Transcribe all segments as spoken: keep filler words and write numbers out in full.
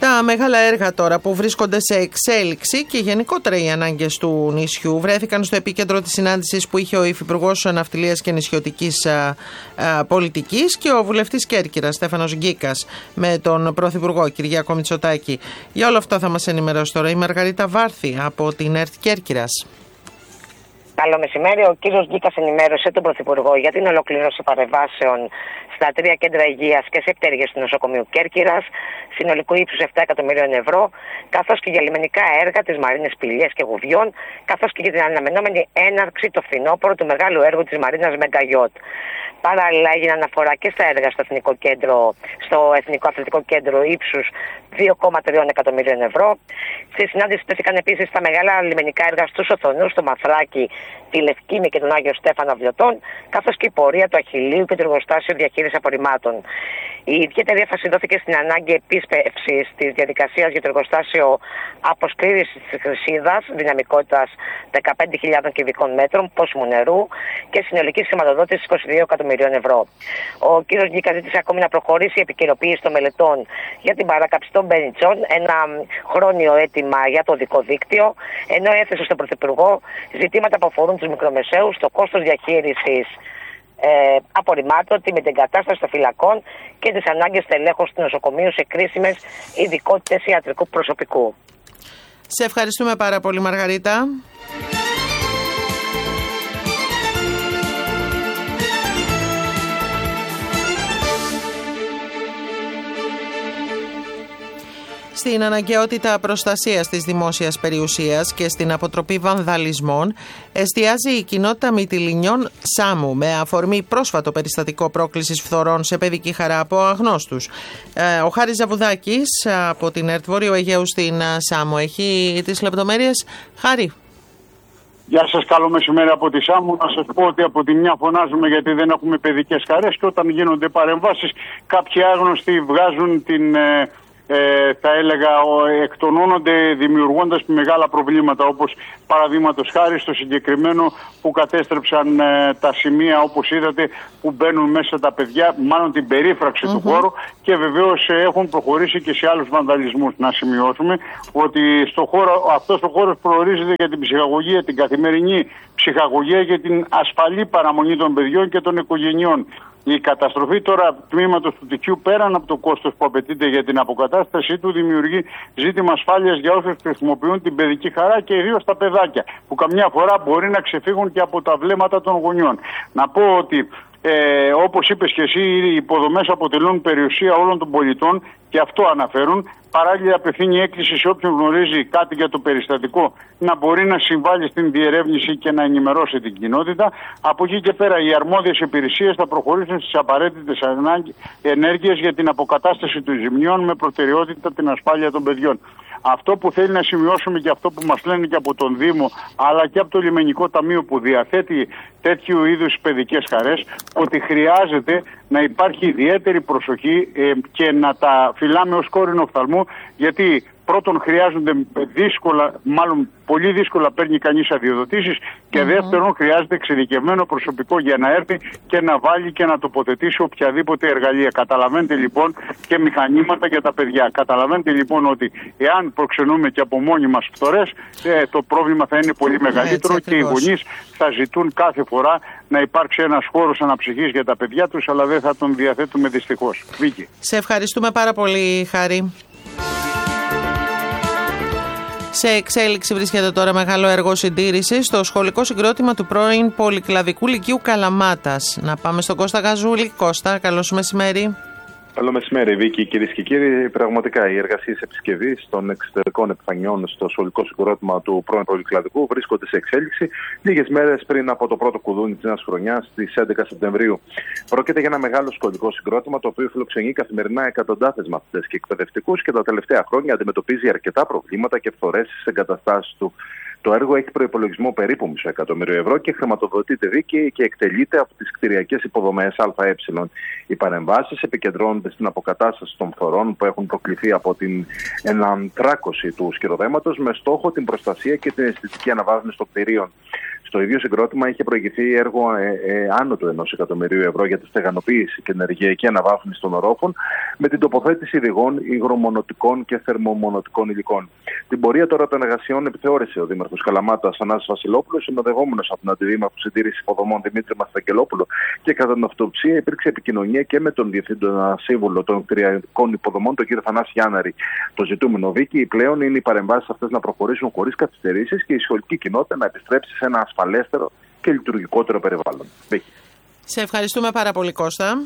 Τα μεγάλα έργα τώρα που βρίσκονται σε εξέλιξη και γενικότερα οι ανάγκες του νησιού βρέθηκαν στο επίκεντρο της συνάντησης που είχε ο Υφυπουργός Ναυτιλίας και Νησιωτικής α, α, Πολιτικής και ο βουλευτής Κέρκυρας Στέφανος Γκίκας με τον Πρωθυπουργό Κυριάκο Μητσοτάκη. Για όλα αυτά θα μας ενημερώσει τώρα η Μαργαρίτα Βάρθη από την ΕΡΤ Κέρκυρας. Καλό μεσημέρι. Ο κύριος Γκίκας ενημέρωσε τον Πρωθυπουργό για την ολοκλήρωση παρεμβάσεων στα τρία κέντρα υγείας και σε εκτέργειες του νοσοκομείου Κέρκυρας, συνολικού ύψους επτά εκατομμυρίων ευρώ, καθώς και για λιμενικά έργα της Μαρίνας Πηλιές και Γουβιών, καθώς και για την αναμενόμενη έναρξη το φθινόπωρο του μεγάλου έργου της Μαρίνας Μεγκαγιώτ. Παράλληλα, έγινε αναφορά και στα έργα στο Εθνικό, Κέντρο, στο Εθνικό Αθλητικό Κέντρο ύψους δύο κόμμα τρία εκατομμυρίων ευρώ. Στη συνάντηση τέθηκαν επίσης τα μεγάλα λιμενικά έργα στους Οθονούς, στο Μαθράκι, τη Λευκήμη και τον Άγιο Στέφανο Βιωτών, καθώς και η πορεία του Αχιλλείου και το εργοστάσιο διαχείρισης απορριμμάτων. Η ιδιαίτερη έμφαση δόθηκε στην ανάγκη επίσπευσης της διαδικασίας για το εργοστάσιο αποσκλήρησης της Χρυσίδας, δυναμικότητας δεκαπέντε χιλιάδες κυβικών μέτρων πόσιμου νερού και συνολική χρηματοδότηση είκοσι δύο εκατομμυρίων ευρώ. Ο κ. Γκίκας ζήτησε ακόμη να προχωρήσει η επικαιροποίηση των μελετών για την παράκαψη των μπενιτσών, ένα χρόνιο αίτημα για το οδικό δίκτυο, ενώ έθεσε στον Πρωθυπουργό ζητήματα που αφορούν τους μικρομεσαίους, το κόστος διαχείρισης Ε, απορριμμάτων, τη μετεγκατάσταση των φυλακών και τις ανάγκες τελέχους του νοσοκομείου σε κρίσιμες ειδικότητες ιατρικού προσωπικού. Σε ευχαριστούμε πάρα πολύ, Μαργαρίτα. Στην αναγκαιότητα προστασίας της δημόσιας περιουσίας και στην αποτροπή βανδαλισμών εστιάζει η κοινότητα Μυτιληνιών Σάμου με αφορμή πρόσφατο περιστατικό πρόκλησης φθορών σε παιδική χαρά από αγνώστους. Ο Χάρης Ζαβουδάκης από την ΕΡΤ Βόρειο Αιγαίου στην Σάμου έχει τις λεπτομέρειες. Χάρη. Γεια σας, καλό μεσημέρι από τη Σάμου. Να σας πω ότι από τη μια φωνάζουμε γιατί δεν έχουμε παιδικές χαρές και όταν γίνονται παρεμβάσεις κάποιοι άγνωστοι βγάζουν την... Ε, θα έλεγα εκτονώνονται δημιουργώντας μεγάλα προβλήματα, όπως παραδείγματος χάρη στο συγκεκριμένο που κατέστρεψαν ε, τα σημεία όπως είδατε που μπαίνουν μέσα τα παιδιά, μάλλον την περίφραξη mm-hmm. του χώρου και βεβαίως ε, έχουν προχωρήσει και σε άλλους βανδαλισμούς. Να σημειώσουμε ότι στο χώρο, αυτός ο χώρος προορίζεται για την ψυχαγωγία, την καθημερινή ψυχαγωγία και την ασφαλή παραμονή των παιδιών και των οικογενειών. Η καταστροφή τώρα τμήματος του Τυκιού, πέραν από το κόστος που απαιτείται για την αποκατάστασή του, δημιουργεί ζήτημα ασφάλειας για όσους χρησιμοποιούν την παιδική χαρά και ιδίως τα παιδάκια, που καμιά φορά μπορεί να ξεφύγουν και από τα βλέμματα των γονιών. Να πω ότι Ε, όπως είπες και εσύ, οι υποδομές αποτελούν περιουσία όλων των πολιτών και αυτό αναφέρουν. Παράλληλα, απευθύνει έκκληση σε όποιον γνωρίζει κάτι για το περιστατικό να μπορεί να συμβάλλει στην διερεύνηση και να ενημερώσει την κοινότητα. Από εκεί και πέρα, οι αρμόδιες υπηρεσίες θα προχωρήσουν στις απαραίτητες ενέργειες για την αποκατάσταση των ζημιών με προτεραιότητα την ασφάλεια των παιδιών. Αυτό που θέλει να σημειώσουμε και αυτό που μας λένε και από τον Δήμο αλλά και από το Λιμενικό Ταμείο που διαθέτει τέτοιου είδους παιδικές χαρές, ότι χρειάζεται να υπάρχει ιδιαίτερη προσοχή ε, και να τα φυλάμε ως κόρηνο οφθαλμού, γιατί πρώτον χρειάζονται δύσκολα, μάλλον πολύ δύσκολα παίρνει κανείς αδειοδοτήσεις και mm-hmm. δεύτερον χρειάζεται εξειδικευμένο προσωπικό για να έρθει και να βάλει και να τοποθετήσει οποιαδήποτε εργαλεία. Καταλαβαίνετε λοιπόν και μηχανήματα για τα παιδιά. Καταλαβαίνετε λοιπόν ότι εάν προξενούμε και από μόνοι μας φθορές, ε, το πρόβλημα θα είναι πολύ μεγαλύτερο και οι γονείς θα ζητούν κάθε φορά να υπάρξει ένας χώρος αναψυχής για τα παιδιά τους, αλλά δεν θα τον διαθέτουμε δυστυχώς. Βίκη. Σε ευχαριστούμε πάρα πολύ, Χάρη. Σε εξέλιξη βρίσκεται τώρα μεγάλο έργο συντήρησης στο σχολικό συγκρότημα του πρώην Πολυκλαδικού Λυκείου Καλαμάτας. Να πάμε στον Κώστα Γαζούλη. Κώστα, καλώς μεσημέρι. Καλό μεσημέρι, Βίκη. Κυρίες και κύριοι, πραγματικά οι εργασίες επισκευής των εξωτερικών επιφανειών στο σχολικό συγκρότημα του πρώην Πολυκλαδικού βρίσκονται σε εξέλιξη λίγες μέρες πριν από το πρώτο κουδούνι της νέας χρονιάς, στις έντεκα Σεπτεμβρίου. Πρόκειται για ένα μεγάλο σχολικό συγκρότημα το οποίο φιλοξενεί καθημερινά εκατοντάδες μαθητές και εκπαιδευτικούς και τα τελευταία χρόνια αντιμετωπίζει αρκετά προβλήματα και φθορές στις εγκαταστάσεις του. Το έργο έχει προϋπολογισμό περίπου μισό εκατομμύριο ευρώ και χρηματοδοτείται δίκαιη και εκτελείται από τις κτηριακές υποδομές ΑΕ. Οι παρεμβάσεις επικεντρώνονται στην αποκατάσταση των φθορών που έχουν προκληθεί από την εναντράκωση του σκυροδέματος με στόχο την προστασία και την αισθητική αναβάθμιση των κτηρίων. Στο ίδιο συγκρότημα είχε προηγηθεί έργο ε, ε, άνω του ενός εκατομμυρίου ευρώ για τη στεγανοποίηση και ενεργειακή αναβάθμιση των ορόφων, με την τοποθέτηση οδηγών υγρομονωτικών και θερμομονωτικών υλικών. Την πορεία τώρα των εργασιών επιθεώρησε ο Δήμαρχος Καλαμάτας Θανάσης Βασιλόπουλος, συνοδευόμενος από τον Αντιδήμαρχο Συντήρησης Υποδομών Δημήτρη Μασταγγελόπουλο, και κατά την αυτοψία υπήρξε επικοινωνία και με τον Διευθύνοντα Σύμβουλο των Κτηριακών Υποδομών, τον κύριο Θανάση Γιάνναρη. Το ζητούμενο, Βίκη, πλέον είναι οι παρεμβάσεις αυτές να προχωρήσουν χωρίς καθυστερήσεις και η σχολική κοινότητα να επιστρέψει σε ένα ασφαλέστερο και λειτουργικότερο περιβάλλον. Βίκη. Σε ευχαριστούμε πάρα πολύ, Κώστα.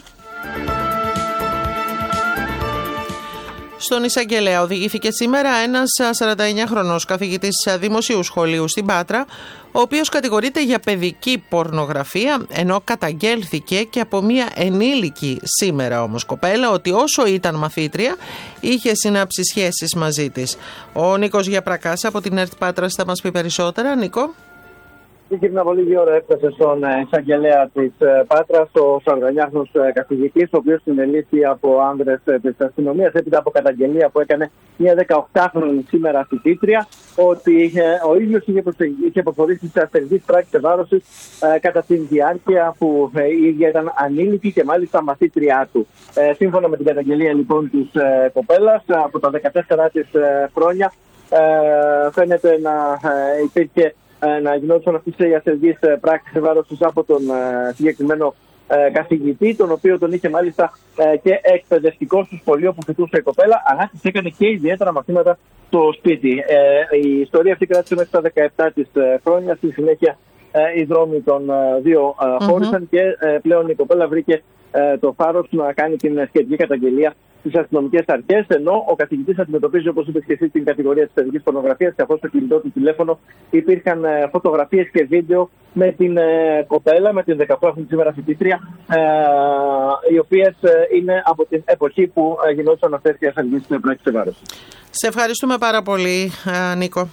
Στον Εισαγγελέα οδηγήθηκε σήμερα ένας σαρανταεννιάχρονος καθηγητής δημοσίου σχολείου στην Πάτρα, ο οποίος κατηγορείται για παιδική πορνογραφία, ενώ καταγγέλθηκε και από μια ενήλικη σήμερα όμως κοπέλα ότι όσο ήταν μαθήτρια είχε συνάψει σχέσεις μαζί της. Ο Νίκος Γιαπρακάς από την ΕΡΤ Πάτρας θα μας πει περισσότερα. Νίκο. Πριν από λίγη ώρα έφτασε στον εισαγγελέα της Πάτρας ο σαρανταεννιάχρονος καθηγητής, ο οποίος συνελήφθη από άνδρες της αστυνομίας έπειτα από καταγγελία που έκανε μια δεκαοκτάχρονη σήμερα φοιτήτρια ότι ο ίδιος είχε προχωρήσει σε ασθενείς πράξεις ευάρωσης ε, κατά τη διάρκεια που ε, η ίδια ήταν ανήλικη και μάλιστα μαθήτριά του. Ε, σύμφωνα με την καταγγελία λοιπόν της ε, κοπέλας, από τα δεκατέσσερα της ε, χρόνια ε, φαίνεται να ε, υπήρχε να γινόντουσαν αυτές οι ασθενείς πράξεις ευάρωσης από τον συγκεκριμένο καθηγητή, τον οποίο τον είχε μάλιστα και εκπαιδευτικό στο σχολείο που φοιτούσε η κοπέλα, αλλά της έκανε και ιδιαίτερα μαθήματα στο σπίτι. Η ιστορία αυτή κράτησε μέχρι τα δεκαεπτά της χρόνια. Στη συνέχεια οι δρόμοι των δύο χώρισαν mm-hmm. και πλέον η κοπέλα βρήκε το θάρρος να κάνει την σχετική καταγγελία στις αστυνομικές αρχές, ενώ ο καθηγητής αντιμετωπίζει, όπως είπε και εσύ, την κατηγορία της παιδικής πορνογραφίας, καθώς στο κινητό του τηλέφωνο υπήρχαν φωτογραφίες και βίντεο με την κοπέλα, με την δεκαοκτάχρονη σήμερα φοιτήτρια, οι οποίες είναι από την εποχή που γινόντουσαν αυτές οι ασθενείς πράξεις ευάρωσης. Σε ευχαριστούμε πάρα πολύ, Νίκο.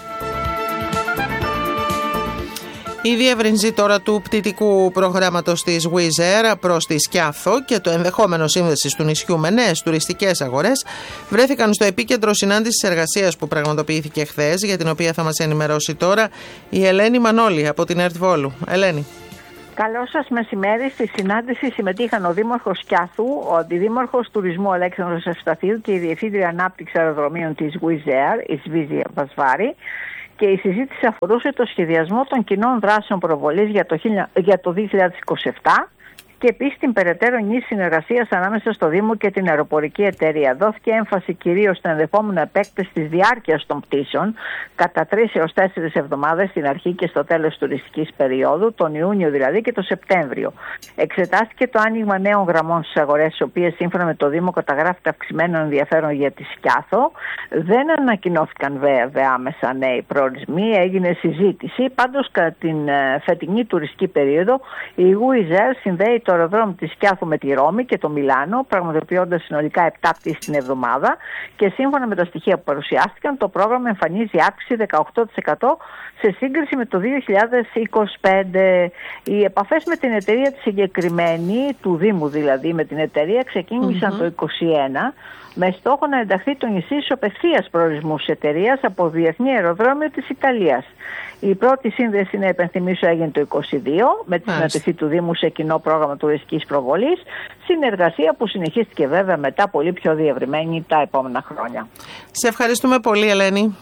Η διεύρυνση τώρα του πτυτικού προγράμματος της Wizz Air προς τη Σκιάθο και το ενδεχόμενο σύνδεσης του νησιού με νέες τουριστικές αγορές βρέθηκαν στο επίκεντρο συνάντησης εργασίας που πραγματοποιήθηκε χθες, για την οποία θα μας ενημερώσει τώρα η Ελένη Μανώλη από την ΕΡΤ Βόλου. Ελένη. Καλό σας μεσημέρι. Στη συνάντηση συμμετείχαν ο Δήμαρχος Σκιάθου, ο Αντιδήμαρχος Τουρισμού Αλέξανδρος Ευσταθίου και η Διευθύντρια Ανάπτυξης Αεροδρομίων της Wizz Air, η Σβίζια Βασβάρη. Και η συζήτηση αφορούσε το σχεδιασμό των κοινών δράσεων προβολής για το, για το δύο χιλιάδες είκοσι επτά και επίσης την περαιτέρω ενίσχυση συνεργασίας ανάμεσα στο Δήμο και την αεροπορική εταιρεία. Δόθηκε έμφαση κυρίως στο ενδεχόμενο επέκταση της διάρκειας των πτήσεων κατά τρεις έως τέσσερις εβδομάδες στην αρχή και στο τέλος της τουριστικής περίοδου, τον Ιούνιο δηλαδή και τον Σεπτέμβριο. Εξετάστηκε το άνοιγμα νέων γραμμών στις αγορές, τις οποίες σύμφωνα με το Δήμο καταγράφεται αυξημένο ενδιαφέρον για τη Σκιάθο. Δεν ανακοινώθηκαν βέβαια άμεσα νέοι προορισμοί, έγινε συζήτηση. Πάντως κατά την φετινή τουριστική περίοδο η Wizz Air συνδέει το αεροδρόμιο της Σκιάθου με τη Ρώμη και το Μιλάνο, πραγματοποιώντας συνολικά επτά πτήσεις την εβδομάδα και σύμφωνα με τα στοιχεία που παρουσιάστηκαν, το πρόγραμμα εμφανίζει αύξηση δεκαοκτώ τοις εκατό σε σύγκριση με το δύο χιλιάδες είκοσι πέντε. Οι επαφές με την εταιρεία τη συγκεκριμένη, του Δήμου δηλαδή, με την εταιρεία ξεκίνησαν mm-hmm. το είκοσι ένα, με στόχο να ενταχθεί το νησί στους απευθείας προορισμούς της εταιρείας από διεθνή αεροδρόμιο της Ιταλίας. Η πρώτη σύνδεση, να υπενθυμίσω, έγινε το είκοσι δύο με τη συμμετοχή του Δήμου σε κοινό πρόγραμμα τουριστικής προβολής, συνεργασία που συνεχίστηκε βέβαια μετά πολύ πιο διευρυμένη τα επόμενα χρόνια. Σε ευχαριστούμε πολύ, Ελένη.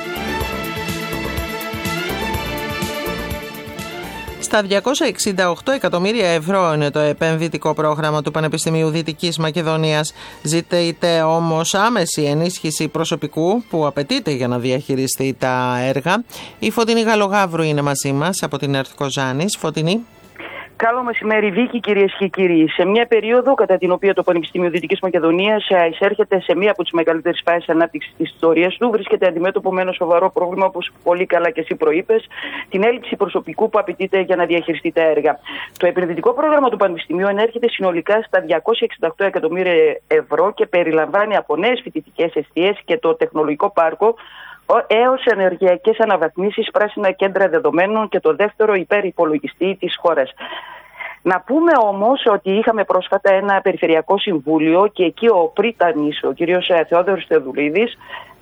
Στα διακόσια εξήντα οκτώ εκατομμύρια ευρώ είναι το επενδυτικό πρόγραμμα του Πανεπιστημίου Δυτικής Μακεδονίας. Ζητείται όμως άμεση ενίσχυση προσωπικού που απαιτείται για να διαχειριστεί τα έργα. Η Φωτεινή Γαλογαύρου είναι μαζί μας από την ΕΡΤ Κοζάνης. Φωτεινή. Καλό μεσημέρι, Βίκη, κυρίες και κύριοι. Σε μια περίοδο κατά την οποία το Πανεπιστήμιο Δυτικής Μακεδονίας εισέρχεται σε μία από τις μεγαλύτερες φάσεις ανάπτυξης της ιστορίας του, βρίσκεται αντιμέτωπο με ένα σοβαρό πρόβλημα, όπως πολύ καλά και εσύ προείπες, την έλλειψη προσωπικού που απαιτείται για να διαχειριστεί τα έργα. Το επενδυτικό πρόγραμμα του Πανεπιστημίου ενέρχεται συνολικά στα διακόσια εξήντα οκτώ εκατομμύρια ευρώ και περιλαμβάνει από νέες φοιτητικές εστίες και το τεχνολογικό πάρκο έως ενεργειακές αναβαθμίσεις, πράσινα κέντρα δεδομένων και το δεύτερο υπερυπολογιστή της χώρας. Να πούμε όμως ότι είχαμε πρόσφατα ένα περιφερειακό συμβούλιο και εκεί ο πρίτανης, ο κ. Θεόδωρος Θεοδουλίδης,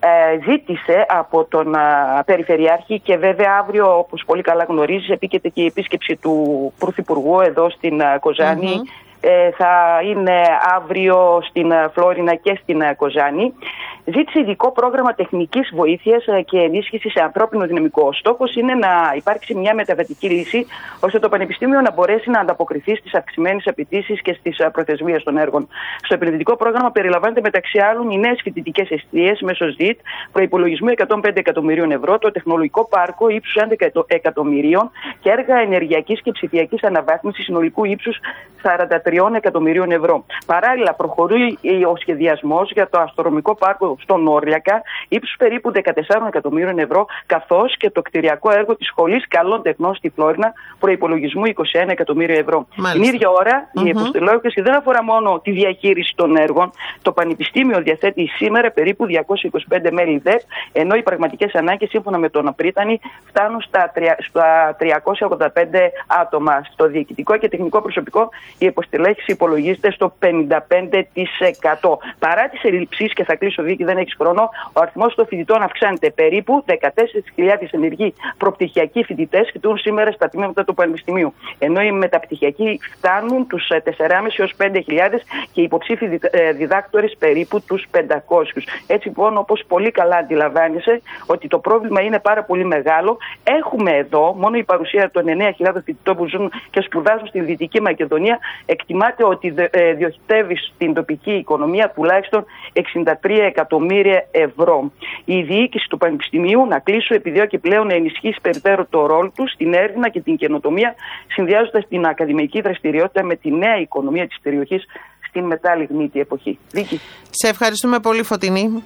ζήτησε από τον Περιφερειάρχη και βέβαια αύριο, όπως πολύ καλά γνωρίζεις, επίκειται και η επίσκεψη του Πρωθυπουργού εδώ στην Κοζάνη. Mm-hmm. Θα είναι αύριο στην Φλόρινα και στην Κοζάνη. Ζήτησε ειδικό πρόγραμμα τεχνικής βοήθειας και ενίσχυσης σε ανθρώπινο δυναμικό. Ο στόχος είναι να υπάρξει μια μεταβατική λύση, ώστε το Πανεπιστήμιο να μπορέσει να ανταποκριθεί στις αυξημένες απαιτήσεις και στις προθεσμίες των έργων. Στο επενδυτικό πρόγραμμα περιλαμβάνεται μεταξύ άλλων οι νέες φοιτητικές εστίες μέσω ΖΙΤ προϋπολογισμού εκατόν πέντε εκατομμυρίων ευρώ, το τεχνολογικό πάρκο ύψους έντεκα εκατομμυρίων και έργα ενεργειακής και ψηφιακής αναβάθμισης συνολικού ύψους σαράντα τρία εκατομμυρίων ευρώ. Παράλληλα, προχωρεί ο σχεδιασμός για το αστρονομικό πάρκο στον Όρλιακα ύψους περίπου δεκατέσσερα εκατομμύριων ευρώ, καθώς και το κτηριακό έργο της Σχολής Καλών Τεχνών στη Φλόρινα προϋπολογισμού είκοσι ένα εκατομμύρια ευρώ. Μάλιστα. Την ίδια ώρα, mm-hmm. η υποστηλόγηση δεν αφορά μόνο τη διαχείριση των έργων. Το Πανεπιστήμιο διαθέτει σήμερα περίπου διακόσια είκοσι πέντε μέλη ΔΕΠ, ενώ οι πραγματικές ανάγκες, σύμφωνα με τον Απρίτανη, φτάνουν στα, στα τριακόσια ογδόντα πέντε άτομα. Στο διοικητικό και τεχνικό προσωπικό, η υποστηλόγηση υπολογίζεται στο πενήντα πέντε τοις εκατό. Παρά τις ελλειψεις, και θα κλείσω δίκη, δεν έχεις χρόνο, ο αριθμός των φοιτητών αυξάνεται. Περίπου δεκατέσσερις χιλιάδες ενεργοί προπτυχιακοί φοιτητές φοιτούν σήμερα στα τμήματα του Πανεπιστημίου. Ενώ οι μεταπτυχιακοί φτάνουν τους τέσσερις χιλιάδες έως πέντε χιλιάδες και οι υποψήφοι διδάκτορες περίπου τους πεντακόσιους. Έτσι λοιπόν, όπως πολύ καλά αντιλαμβάνεσαι, ότι το πρόβλημα είναι πάρα πολύ μεγάλο. Έχουμε εδώ μόνο η παρουσία των εννέα χιλιάδων φοιτητών που ζουν και σπουδάζουν στη Δυτική Μακεδονία. Εκτιμάται ότι διοχετεύει στην τοπική οικονομία τουλάχιστον εξήντα τρία εκατομμύρια ευρώ. Η διοίκηση του Πανεπιστημίου, να κλείσω, επιδιώκει πλέον να ενισχύσει περαιτέρω το ρόλο του στην έρευνα και την καινοτομία, συνδυάζοντας την ακαδημαϊκή δραστηριότητα με τη νέα οικονομία της περιοχής στην μεταλιγνήτη εποχή. Δίκη. Σε ευχαριστούμε πολύ, Φωτεινή.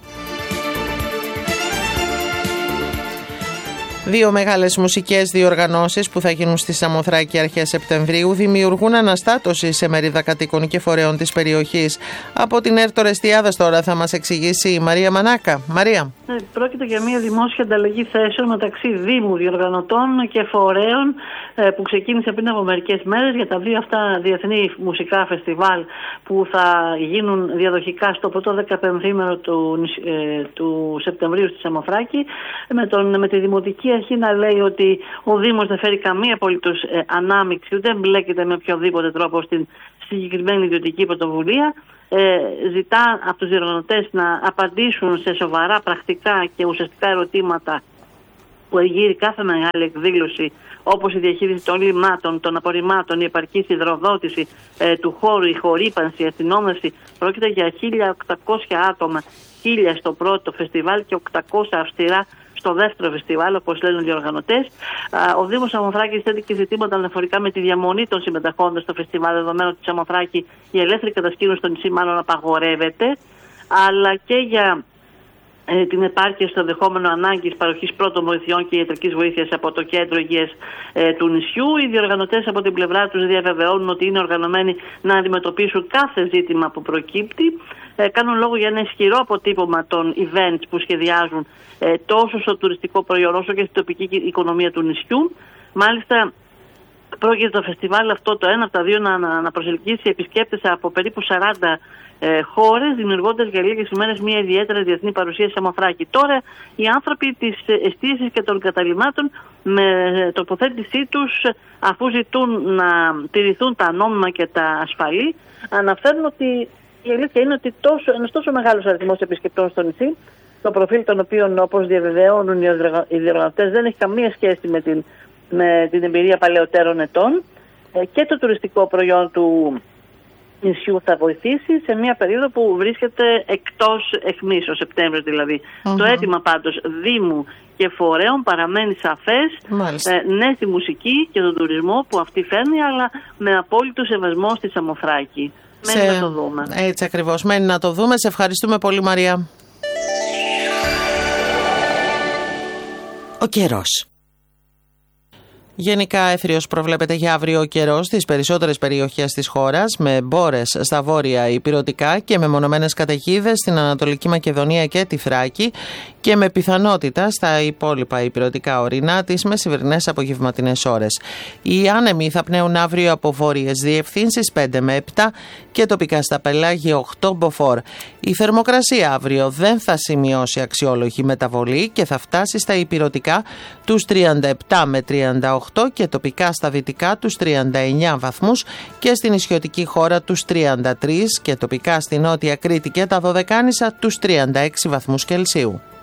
Δύο μεγάλες μουσικές διοργανώσεις που θα γίνουν στη Σαμοθράκη αρχές Σεπτεμβρίου δημιουργούν αναστάτωση σε μερίδα κατοίκων και φορέων της περιοχής. Από την ΕΡΤ Ορεστιάδας τώρα θα μας εξηγήσει η Μαρία Μανάκα. Μαρία. Ε, πρόκειται για μια δημόσια ανταλλαγή θέσεων μεταξύ Δήμου, διοργανωτών και φορέων ε, που ξεκίνησε πριν από μερικές μέρες για τα δύο αυτά διεθνή μουσικά φεστιβάλ που θα γίνουν διαδοχικά στο πρώτο δεκαπενθήμερο του, ε, του Σεπτεμβρίου στη Σαμοθράκη, με, τον, με τη Δημοτική Αρχή να λέει ότι ο Δήμος δεν φέρει καμία απολύτως ε, ανάμειξη, δεν μπλέκεται με οποιοδήποτε τρόπο στην συγκεκριμένη ιδιωτική πρωτοβουλία. Ε, ζητά από τους διοργανωτές να απαντήσουν σε σοβαρά, πρακτικά και ουσιαστικά ερωτήματα που εγείρει κάθε μεγάλη εκδήλωση, όπως η διαχείριση των λιμάτων, των απορριμμάτων, η επαρκής υδροδότηση ε, του χώρου, η χορύπανση, η αστυνόμευση. Πρόκειται για χίλια οκτακόσια άτομα, χίλια στο πρώτο φεστιβάλ και οκτακόσια αυστηρά στο δεύτερο φεστιβάλ, όπως λένε οι διοργανωτές. Ο Δήμος Σαμοθράκης θέτει και ζητήματα αναφορικά με τη διαμονή των συμμεταχόντων στο φεστιβάλ, δεδομένου ότι στη Σαμοθράκη η ελεύθερη κατασκήνωση στο νησί μάλλον απαγορεύεται, αλλά και για ε, την επάρκεια στο δεχόμενο ανάγκης παροχής πρώτων βοηθειών και ιατρικής βοήθειας από το κέντρο υγείας ε, του νησιού. Οι διοργανωτές από την πλευρά τους διαβεβαιώνουν ότι είναι οργανωμένοι να αντιμετωπίσουν κάθε ζήτημα που προκύπτει. Ε, κάνουν λόγο για ένα ισχυρό αποτύπωμα των events που σχεδιάζουν ε, τόσο στο τουριστικό προϊόν όσο και στην τοπική οικονομία του νησιού. Μάλιστα, πρόκειται το φεστιβάλ αυτό το ένα από τα δύο να, να, να προσελκύσει επισκέπτες από περίπου σαράντα ε, χώρες, δημιουργώντας για λίγες ημέρες μια ιδιαίτερη διεθνή παρουσία σε Σαμοθράκη. Τώρα, οι άνθρωποι της εστίασης και των καταλυμάτων, με τοποθέτησή τους, αφού ζητούν να τηρηθούν τα νόμιμα και τα ασφαλή, αναφέρουν ότι η αλήθεια είναι ότι τόσο, ένας τόσο μεγάλος αριθμός επισκεπτών στο νησί, το προφίλ των οποίων, όπως διαβεβαιώνουν οι διοργανωτές, δεν έχει καμία σχέση με την, με την εμπειρία παλαιότερων ετών, και το τουριστικό προϊόν του νησιού θα βοηθήσει σε μια περίοδο που βρίσκεται εκτός αιχμής, ο Σεπτέμβριος δηλαδή. Uh-huh. Το αίτημα πάντως Δήμου και φορέων παραμένει σαφές, ε, ναι στη μουσική και τον τουρισμό που αυτή φέρνει, αλλά με απόλυτο σεβασμό στη Σαμοθράκη. Μένει σε... να το δούμε. Έτσι ακριβώς, μένει να το δούμε. Σε ευχαριστούμε πολύ, Μαρία. Ο καιρός. Γενικά έθριος προβλέπεται για αύριο ο καιρός στις περισσότερες περιοχές της χώρας, με μπόρες στα βόρεια ηπειρωτικά και με μονομένες καταιγίδες στην Ανατολική Μακεδονία και τη Θράκη και με πιθανότητα στα υπόλοιπα ηπειρωτικά ορεινά τις μεσημβρινές απογευματινές ώρες. Οι άνεμοι θα πνέουν αύριο από βόρειες διευθύνσεις πέντε με επτά και τοπικά στα πελάγια οκτώ μποφόρ. Η θερμοκρασία αύριο δεν θα σημειώσει αξιόλογη μεταβολή και θα φτάσει στα ηπειρωτικά τους τριάντα επτά με τριάντα οκτώ και τοπικά στα δυτικά τους τριάντα εννιά βαθμούς και στην νησιωτική χώρα τους τριάντα τρία και τοπικά στη Νότια Κρήτη και τα Δωδεκάνησα τους τριάντα έξι βαθμούς Κελσίου.